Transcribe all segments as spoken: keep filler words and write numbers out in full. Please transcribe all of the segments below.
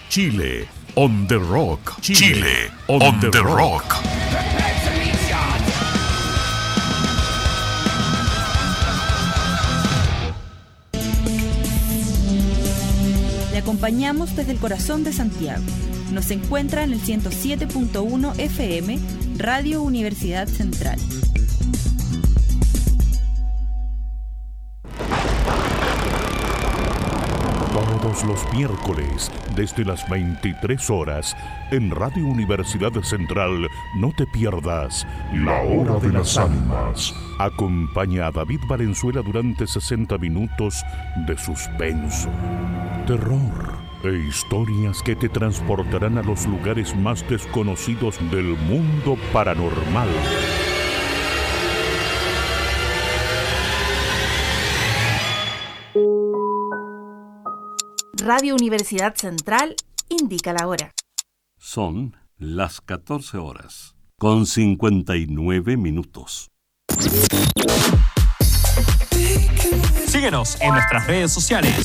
Chile on the rock. Chile, Chile on, on the, the rock. rock. Le acompañamos desde el corazón de Santiago. Nos encuentra en el ciento siete punto uno F M, Radio Universidad Central. Todos los miércoles, desde las veintitrés horas, en Radio Universidad Central, no te pierdas La Hora de las Ánimas. Acompaña a David Valenzuela durante sesenta minutos de suspenso, terror e historias que te transportarán a los lugares más desconocidos del mundo paranormal. Radio Universidad Central indica la hora. Son las catorce horas, con cincuenta y nueve minutos. Síguenos en nuestras redes sociales.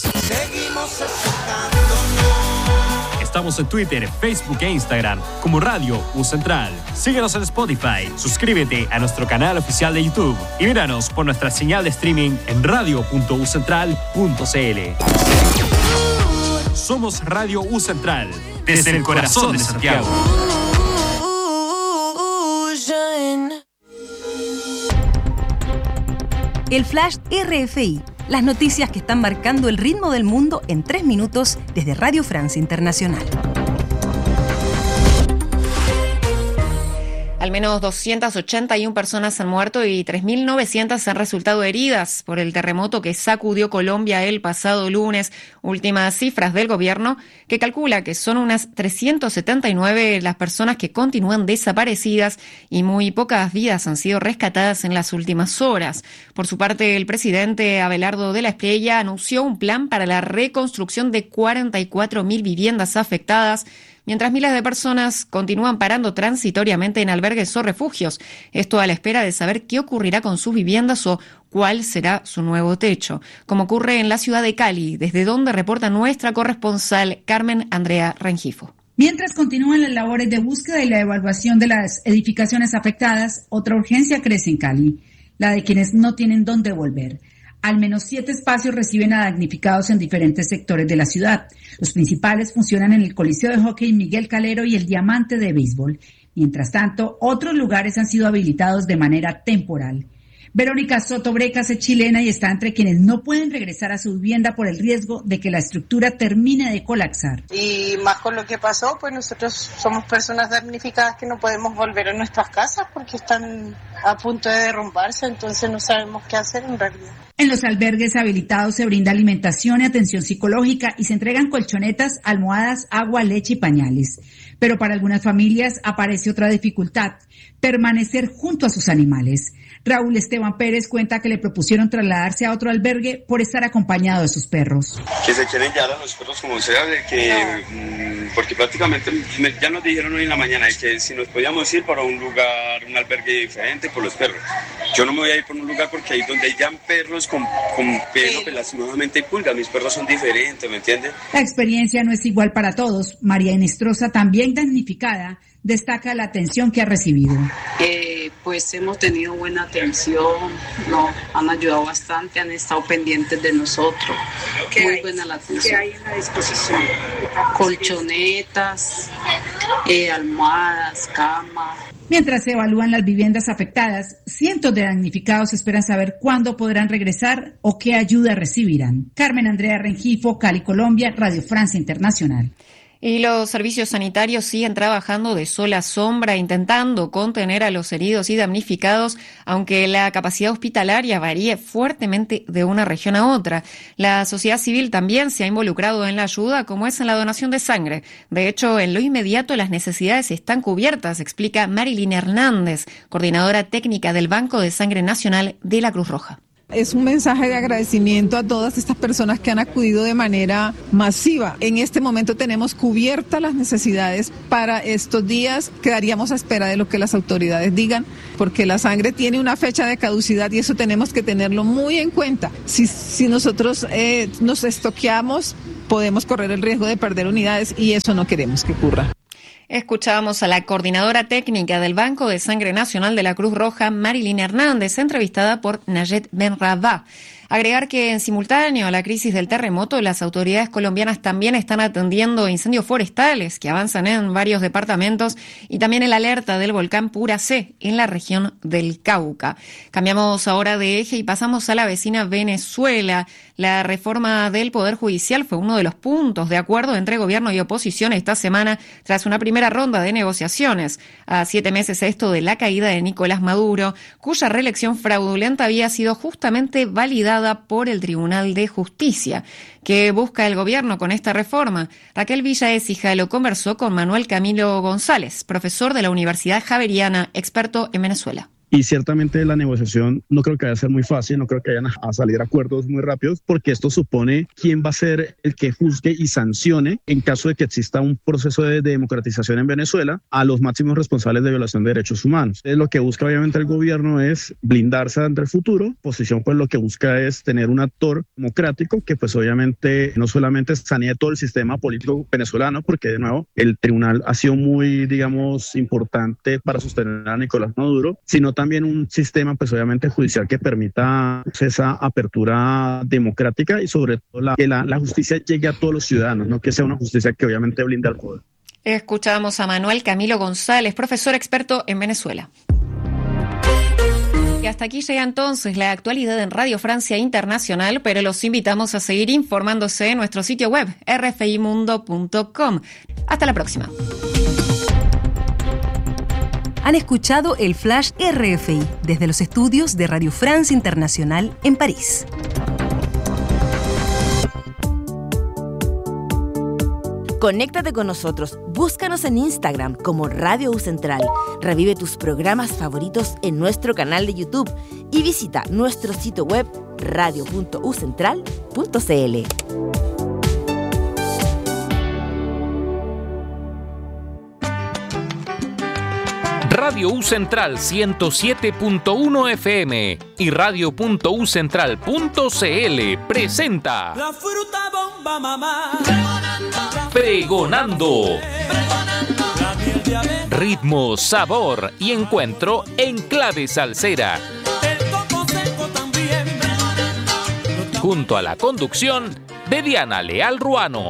Estamos en Twitter, Facebook e Instagram como Radio U Central. Síguenos en Spotify, suscríbete a nuestro canal oficial de YouTube y míranos por nuestra señal de streaming en radio punto u central punto c l. Somos Radio U Central, desde el corazón de Santiago. El Flash R F I, las noticias que están marcando el ritmo del mundo en tres minutos desde Radio Francia Internacional. Al menos doscientas ochenta y una personas han muerto y tres mil novecientas han resultado heridas por el terremoto que sacudió Colombia el pasado lunes. Últimas cifras del gobierno que calcula que son unas trescientas setenta y nueve las personas que continúan desaparecidas y muy pocas vidas han sido rescatadas en las últimas horas. Por su parte, el presidente Abelardo de la Espriella anunció un plan para la reconstrucción de cuarenta y cuatro mil viviendas afectadas, mientras miles de personas continúan parando transitoriamente en albergues o refugios. Esto a la espera de saber qué ocurrirá con sus viviendas o cuál será su nuevo techo. Como ocurre en la ciudad de Cali, desde donde reporta nuestra corresponsal Carmen Andrea Rengifo. Mientras continúan las labores de búsqueda y la evaluación de las edificaciones afectadas, otra urgencia crece en Cali, la de quienes no tienen dónde volver. Al menos siete espacios reciben a damnificados en diferentes sectores de la ciudad. Los principales funcionan en el Coliseo de Hockey Miguel Calero y el Diamante de Béisbol. Mientras tanto, otros lugares han sido habilitados de manera temporal. Verónica Soto Brecas es chilena y está entre quienes no pueden regresar a su vivienda por el riesgo de que la estructura termine de colapsar. Y más con lo que pasó, pues nosotros somos personas damnificadas que no podemos volver a nuestras casas porque están a punto de derrumbarse, entonces no sabemos qué hacer en realidad. En los albergues habilitados se brinda alimentación y atención psicológica y se entregan colchonetas, almohadas, agua, leche y pañales. Pero para algunas familias aparece otra dificultad: permanecer junto a sus animales. Raúl Esteban Pérez cuenta que le propusieron trasladarse a otro albergue por estar acompañado de sus perros. Que se quieren llevar a los perros como sea, de que, porque prácticamente ya nos dijeron hoy en la mañana de que si nos podíamos ir para un lugar, un albergue diferente por los perros. Yo no me voy a ir por un lugar porque ahí donde hay ya perros con, con pelo, pues lastimosamente hay pulgas, mis perros son diferentes, ¿me entiendes? La experiencia no es igual para todos. María Enestrosa, también damnificada, destaca la atención que ha recibido. Eh, pues hemos tenido buena atención, nos han ayudado bastante, han estado pendientes de nosotros. Muy hay? buena la atención. ¿Qué hay en la disposición? Colchonetas, eh, almohadas, camas. Mientras se evalúan las viviendas afectadas, cientos de damnificados esperan saber cuándo podrán regresar o qué ayuda recibirán. Carmen Andrea Rengifo, Cali, Colombia, Radio Francia Internacional. Y los servicios sanitarios siguen trabajando de sol a sombra, intentando contener a los heridos y damnificados, aunque la capacidad hospitalaria varíe fuertemente de una región a otra. La sociedad civil también se ha involucrado en la ayuda, como es en la donación de sangre. De hecho, en lo inmediato las necesidades están cubiertas, explica Marilyn Hernández, coordinadora técnica del Banco de Sangre Nacional de la Cruz Roja. Es un mensaje de agradecimiento a todas estas personas que han acudido de manera masiva. En este momento tenemos cubiertas las necesidades para estos días. Quedaríamos a espera de lo que las autoridades digan, porque la sangre tiene una fecha de caducidad y eso tenemos que tenerlo muy en cuenta. Si, si nosotros eh, nos estoqueamos podemos correr el riesgo de perder unidades y eso no queremos que ocurra. Escuchábamos a la coordinadora técnica del Banco de Sangre Nacional de la Cruz Roja, Marilyn Hernández, entrevistada por Nayet Benrabah. Agregar que en simultáneo a la crisis del terremoto, las autoridades colombianas también están atendiendo incendios forestales que avanzan en varios departamentos y también el alerta del volcán Puracé en la región del Cauca. Cambiamos ahora de eje y pasamos a la vecina Venezuela. La reforma del Poder Judicial fue uno de los puntos de acuerdo entre gobierno y oposición esta semana tras una primera ronda de negociaciones. A siete meses esto de la caída de Nicolás Maduro, cuya reelección fraudulenta había sido justamente validada por el Tribunal de Justicia. ¿Qué busca el gobierno con esta reforma? Raquel Villa Écija lo conversó con Manuel Camilo González, profesor de la Universidad Javeriana, experto en Venezuela. Y ciertamente la negociación no creo que vaya a ser muy fácil, no creo que vayan a salir acuerdos muy rápidos, porque esto supone quién va a ser el que juzgue y sancione en caso de que exista un proceso de democratización en Venezuela a los máximos responsables de violación de derechos humanos. Entonces, lo que busca obviamente el gobierno es blindarse ante el futuro. Posición pues lo que busca es tener un actor democrático que pues obviamente no solamente sanee todo el sistema político venezolano, porque de nuevo el tribunal ha sido muy, digamos, importante para sostener a Nicolás Maduro, sino también también un sistema pues obviamente judicial que permita pues, esa apertura democrática y sobre todo la, que la, la justicia llegue a todos los ciudadanos, no que sea una justicia que obviamente blinda al poder. Escuchamos a Manuel Camilo González, profesor experto en Venezuela. Y hasta aquí llega entonces la actualidad en Radio Francia Internacional, pero los invitamos a seguir informándose en nuestro sitio web r f i mundo punto com. Hasta la próxima. Han escuchado el Flash R F I desde los estudios de Radio France Internacional en París. Conéctate con nosotros, búscanos en Instagram como Radio U Central, revive tus programas favoritos en nuestro canal de YouTube y visita nuestro sitio web radio punto u central punto c l. Radio U Central ciento siete punto uno F M y radio punto u central punto c l presenta La fruta bomba mamá Pregonando. Pregonando. Ritmo, sabor y encuentro en clave salsera. El coco seco también. Junto a la conducción de Diana Leal Ruano.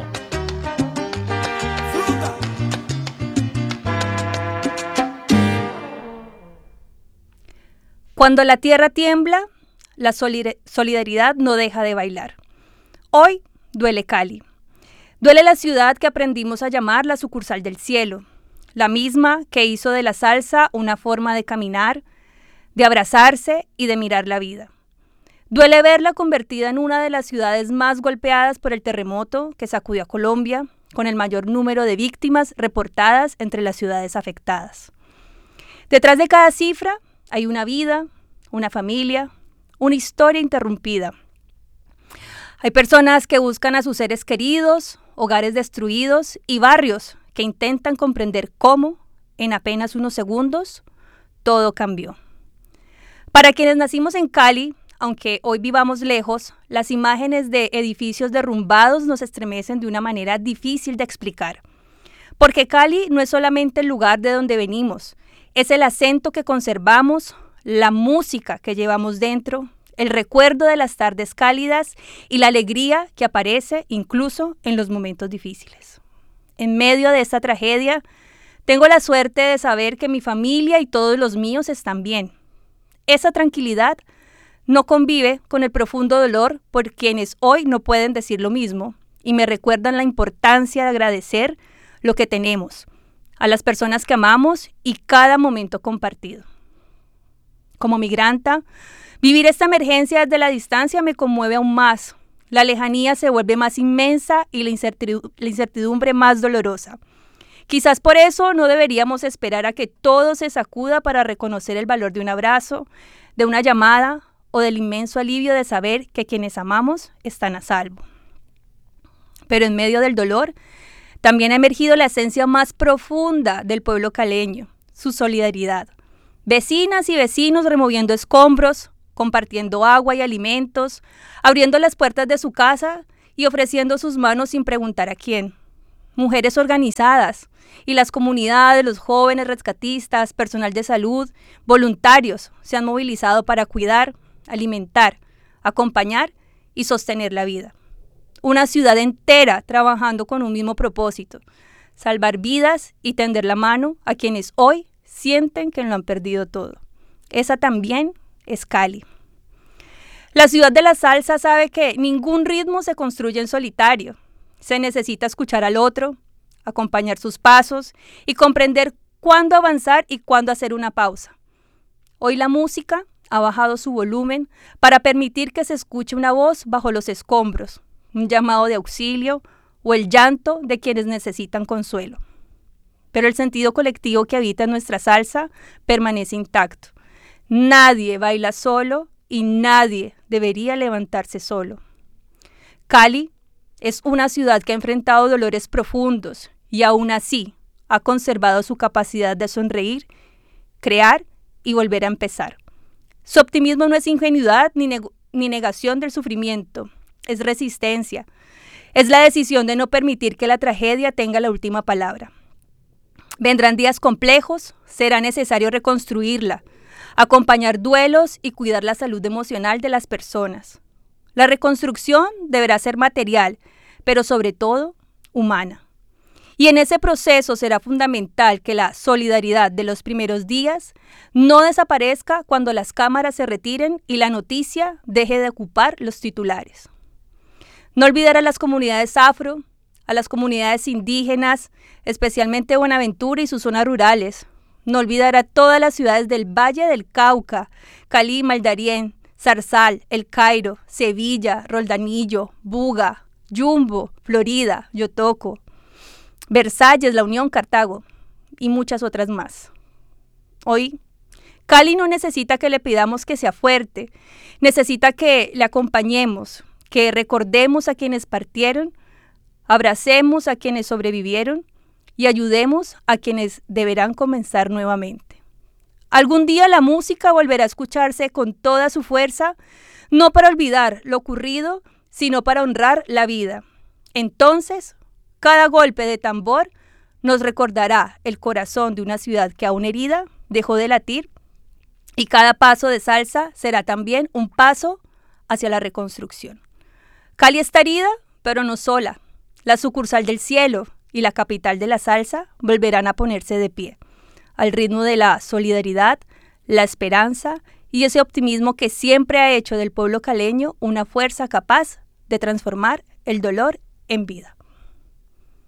Cuando la tierra tiembla, la solidaridad no deja de bailar. Hoy duele Cali. Duele la ciudad que aprendimos a llamar la sucursal del cielo, la misma que hizo de la salsa una forma de caminar, de abrazarse y de mirar la vida. Duele verla convertida en una de las ciudades más golpeadas por el terremoto que sacudió a Colombia, con el mayor número de víctimas reportadas entre las ciudades afectadas. Detrás de cada cifra hay una vida, una familia, una historia interrumpida. Hay personas que buscan a sus seres queridos, hogares destruidos y barrios que intentan comprender cómo, en apenas unos segundos, todo cambió. Para quienes nacimos en Cali, aunque hoy vivamos lejos, las imágenes de edificios derrumbados nos estremecen de una manera difícil de explicar. Porque Cali no es solamente el lugar de donde venimos, es el acento que conservamos, la música que llevamos dentro, el recuerdo de las tardes cálidas y la alegría que aparece incluso en los momentos difíciles. En medio de esta tragedia, tengo la suerte de saber que mi familia y todos los míos están bien. Esa tranquilidad no convive con el profundo dolor por quienes hoy no pueden decir lo mismo y me recuerdan la importancia de agradecer lo que tenemos, a las personas que amamos y cada momento compartido. Como migranta, vivir esta emergencia desde la distancia me conmueve aún más. La lejanía se vuelve más inmensa y la incertidumbre más dolorosa. Quizás por eso no deberíamos esperar a que todo se sacuda para reconocer el valor de un abrazo, de una llamada o del inmenso alivio de saber que quienes amamos están a salvo. Pero en medio del dolor, también ha emergido la esencia más profunda del pueblo caleño, su solidaridad. Vecinas y vecinos removiendo escombros, compartiendo agua y alimentos, abriendo las puertas de su casa y ofreciendo sus manos sin preguntar a quién. Mujeres organizadas y las comunidades, los jóvenes rescatistas, personal de salud, voluntarios se han movilizado para cuidar, alimentar, acompañar y sostener la vida. Una ciudad entera trabajando con un mismo propósito: salvar vidas y tender la mano a quienes hoy sienten que lo han perdido todo. Esa también es Cali. La ciudad de la salsa sabe que ningún ritmo se construye en solitario. Se necesita escuchar al otro, acompañar sus pasos y comprender cuándo avanzar y cuándo hacer una pausa. Hoy la música ha bajado su volumen para permitir que se escuche una voz bajo los escombros, un llamado de auxilio o el llanto de quienes necesitan consuelo. Pero el sentido colectivo que habita en nuestra salsa permanece intacto. Nadie baila solo y nadie debería levantarse solo. Cali es una ciudad que ha enfrentado dolores profundos y aún así ha conservado su capacidad de sonreír, crear y volver a empezar. Su optimismo no es ingenuidad ni, neg- ni negación del sufrimiento, es resistencia. Es la decisión de no permitir que la tragedia tenga la última palabra. Vendrán días complejos, será necesario reconstruirla, acompañar duelos y cuidar la salud emocional de las personas. La reconstrucción deberá ser material, pero sobre todo humana. Y en ese proceso será fundamental que la solidaridad de los primeros días no desaparezca cuando las cámaras se retiren y la noticia deje de ocupar los titulares. No olvidar a las comunidades afro, a las comunidades indígenas, especialmente Buenaventura y sus zonas rurales. No olvidar a todas las ciudades del Valle del Cauca, Cali, Maldarién, Zarzal, El Cairo, Sevilla, Roldanillo, Buga, Yumbo, Florida, Yotoco, Versalles, La Unión, Cartago y muchas otras más. Hoy, Cali no necesita que le pidamos que sea fuerte, necesita que le acompañemos, que recordemos a quienes partieron, abracemos a quienes sobrevivieron y ayudemos a quienes deberán comenzar nuevamente. Algún día la música volverá a escucharse con toda su fuerza, no para olvidar lo ocurrido, sino para honrar la vida. Entonces, cada golpe de tambor nos recordará el corazón de una ciudad que aún herida dejó de latir, y cada paso de salsa será también un paso hacia la reconstrucción. Cali está herida, pero no sola. La sucursal del cielo y la capital de la salsa volverán a ponerse de pie, al ritmo de la solidaridad, la esperanza y ese optimismo que siempre ha hecho del pueblo caleño una fuerza capaz de transformar el dolor en vida.